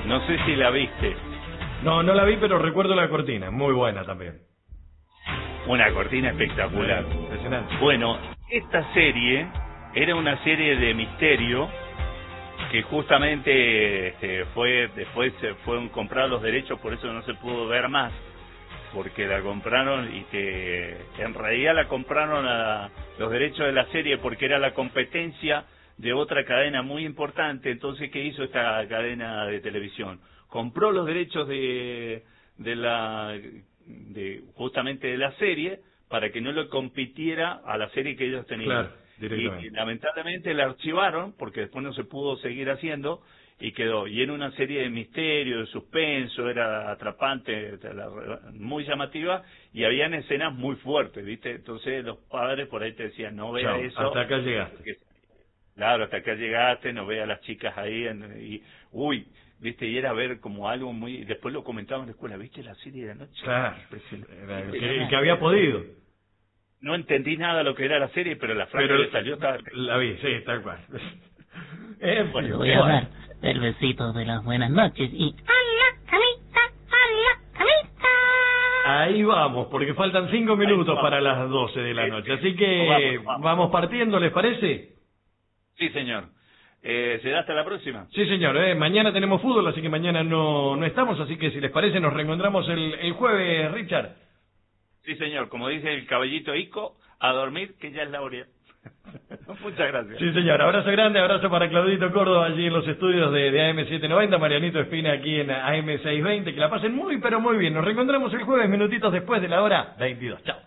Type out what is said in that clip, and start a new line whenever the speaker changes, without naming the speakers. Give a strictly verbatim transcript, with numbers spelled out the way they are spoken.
No sé si la viste.
No, no la vi, pero recuerdo la cortina, muy buena también.
Una cortina espectacular.
Sí, impresionante.
Bueno, esta serie era una serie de misterio que justamente este, fue después se fueron comprados los derechos, por eso no se pudo ver más, porque la compraron y que en realidad la compraron a los derechos de la serie porque era la competencia de otra cadena muy importante. Entonces, ¿qué hizo esta cadena de televisión? Compró los derechos de de la de justamente de la serie para que no le compitiera a la serie que ellos tenían.
Claro, directamente.
Y, y lamentablemente la archivaron porque después no se pudo seguir haciendo y quedó. Y era una serie de misterio, de suspenso, era atrapante, muy llamativa, y habían escenas muy fuertes, ¿viste? Entonces los padres por ahí te decían, no vea
Chao,
eso.
hasta acá llegaste.
Porque, claro, hasta acá llegaste, no vea a las chicas ahí, en, y uy, ¿viste? Y era ver como algo muy... Después lo comentaban en la escuela, ¿viste la serie de anoche?
Claro, era el que, el que había podido.
No entendí nada de lo que era la serie, pero la frase que salió estaba...
La vi, sí, tal cual. Eh,
bueno, voy a dar el besito de las buenas noches y... ¡Hola, camita! ¡Hola, camita!
Ahí vamos, porque faltan cinco minutos para las doce de la noche. Así que
vamos, vamos.
vamos partiendo, ¿les parece?
Sí, señor. Eh, ¿Será hasta la próxima?
Sí, señor. Eh, mañana tenemos fútbol, así que mañana no, no estamos. Así que si les parece, nos reencontramos el, el jueves, Richard.
Sí, señor. Como dice el caballito Ico, a dormir, que ya es la hora. Muchas gracias.
Sí, señor. Abrazo grande, abrazo para Claudito Córdoba allí en los estudios de, de A M setecientos noventa, Marianito Espina aquí en A M seiscientos veinte. Que la pasen muy, pero muy bien. Nos reencontramos el jueves, minutitos después de la hora veintidós. Chao.